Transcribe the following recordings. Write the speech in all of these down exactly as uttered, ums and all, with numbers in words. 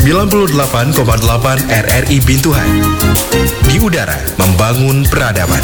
sembilan puluh delapan koma delapan R R I Bintuhan. Di udara, membangun peradaban.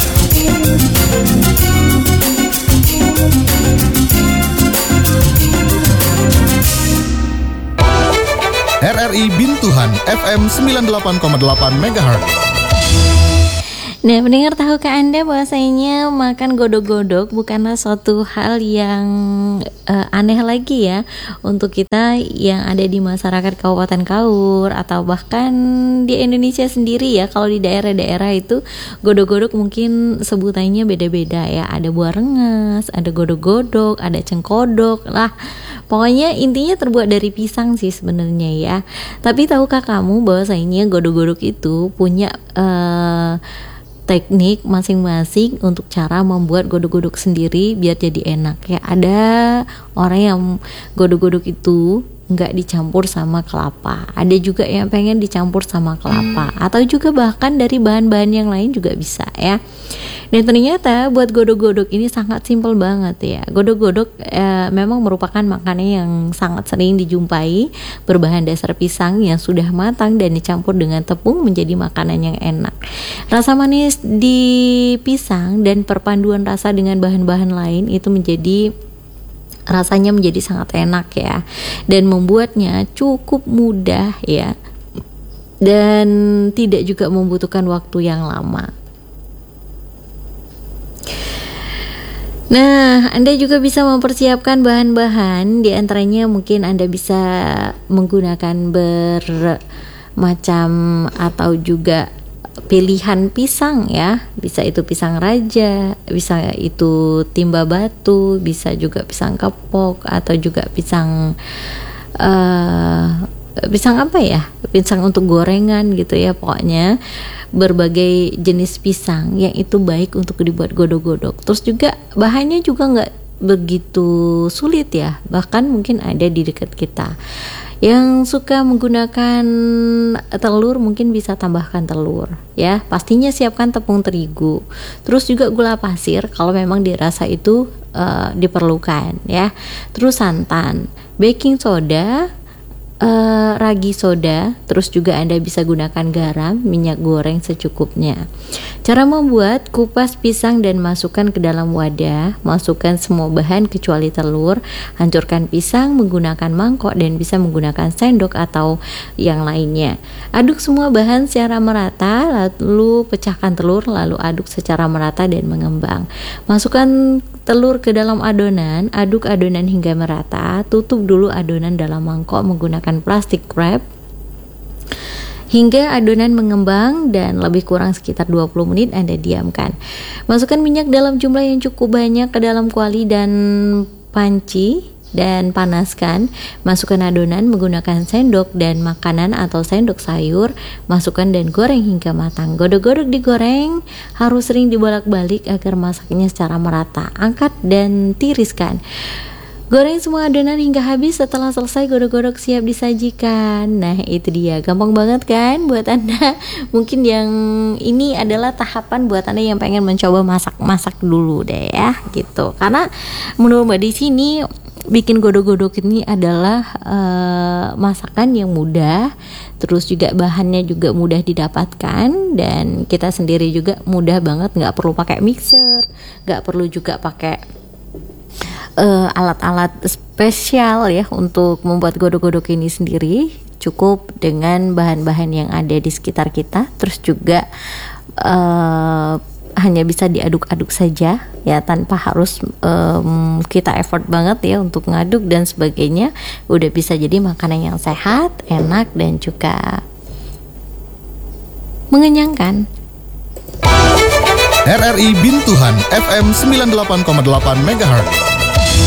R R I Bintuhan F M sembilan puluh delapan koma delapan megahertz. Nah, pendengar, tahukah Anda bahwasanya makan godok-godok bukanlah suatu hal yang uh, aneh lagi ya untuk kita yang ada di masyarakat Kabupaten Kaur atau bahkan di Indonesia sendiri ya. Kalau di daerah-daerah itu godok-godok mungkin sebutannya beda-beda ya. Ada buah rengas, ada godok-godok, ada cengkodok lah. Pokoknya intinya terbuat dari pisang sih sebenarnya ya. Tapi tahukah kamu bahwasanya godok-godok itu punya uh, teknik masing-masing untuk cara membuat godok-godok sendiri biar jadi enak ya. Ada orang yang godok-godok itu nggak dicampur sama kelapa, ada juga yang pengen dicampur sama kelapa, atau juga bahkan dari bahan-bahan yang lain juga bisa ya. Dan ternyata buat godok-godok ini sangat simpel banget ya. Godok-godok eh, memang merupakan makanan yang sangat sering dijumpai, berbahan dasar pisang yang sudah matang dan dicampur dengan tepung menjadi makanan yang enak. Rasa manis di pisang dan perpaduan rasa dengan bahan-bahan lain itu menjadi rasanya menjadi sangat enak ya, dan membuatnya cukup mudah ya, dan tidak juga membutuhkan waktu yang lama. Nah, Anda juga bisa mempersiapkan bahan-bahan, di antaranya mungkin Anda bisa menggunakan bermacam atau juga pilihan pisang ya, bisa itu pisang raja, bisa itu timba batu, bisa juga pisang kepok, atau juga pisang uh, pisang apa ya, pisang untuk gorengan gitu ya. Pokoknya berbagai jenis pisang yang itu baik untuk dibuat godok-godok. Terus juga bahannya juga nggak begitu sulit ya, bahkan mungkin ada di dekat kita. Yang suka menggunakan telur mungkin bisa tambahkan telur ya. Pastinya siapkan tepung terigu. Terus juga gula pasir kalau memang dirasa itu uh, diperlukan ya. Terus santan, baking soda, uh, ragi soda. Terus juga Anda bisa gunakan garam, minyak goreng secukupnya. Cara membuat: kupas pisang dan masukkan ke dalam wadah. Masukkan semua bahan kecuali telur. Hancurkan pisang menggunakan mangkok dan bisa menggunakan sendok atau yang lainnya. Aduk semua bahan secara merata, lalu pecahkan telur, lalu aduk secara merata dan mengembang. Masukkan telur ke dalam adonan, aduk adonan hingga merata. Tutup dulu adonan dalam mangkok menggunakan plastik wrap hingga adonan mengembang, dan lebih kurang sekitar dua puluh menit Anda diamkan. Masukkan minyak dalam jumlah yang cukup banyak ke dalam kuali dan panci dan panaskan. Masukkan adonan menggunakan sendok dan makanan atau sendok sayur. Masukkan dan goreng hingga matang. Godok-godok digoreng harus sering dibolak-balik agar masaknya secara merata. Angkat dan tiriskan. Goreng semua adonan hingga habis. Setelah selesai, godok-godok siap disajikan. Nah, itu dia, gampang banget kan buat Anda. Mungkin yang ini adalah tahapan buat Anda yang pengen mencoba masak-masak dulu deh ya, gitu. Karena menurut Mbak di sini bikin godok-godok ini adalah uh, masakan yang mudah, terus juga bahannya juga mudah didapatkan, dan kita sendiri juga mudah banget, nggak perlu pakai mixer, nggak perlu juga pakai Uh, alat-alat spesial ya untuk membuat godok-godok ini sendiri. Cukup dengan bahan-bahan yang ada di sekitar kita. Terus juga uh, hanya bisa diaduk-aduk saja ya, tanpa harus um, kita effort banget ya untuk ngaduk dan sebagainya. Udah bisa jadi makanan yang sehat, enak, dan juga mengenyangkan. R R I Bintuhan F M sembilan puluh delapan koma delapan megahertz.